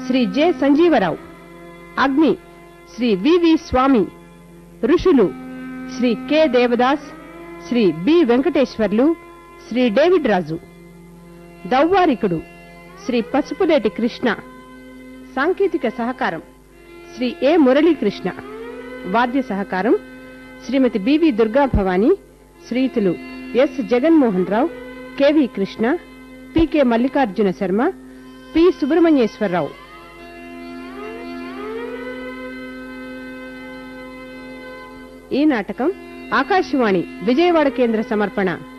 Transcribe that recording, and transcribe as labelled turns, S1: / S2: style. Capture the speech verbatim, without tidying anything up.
S1: Shri J Sanjeeva Rao, అగ్ని శ్రీ వివి స్వామి, ఋషులు Shri K Devdas, Shri B Venkateswarlu, Shri David రాజు. దౌవారికుడు శ్రీ పసుపులేటి కృష్ణ. సాంకేతిక సహకారం శ్రీ ఏ మురళీకృష్ణ. వాద్య సహకారం శ్రీమతి BV Durga Bhavani, శ్రీయుతులు yes Jaganmohan Rao, KV Krishna, పికె Mallikarjuna Sharma, P Subrahmanyeswara Rao. ఈ నాటకం ఆకాశవాణి విజయవాడ కేంద్ర సమర్పణ.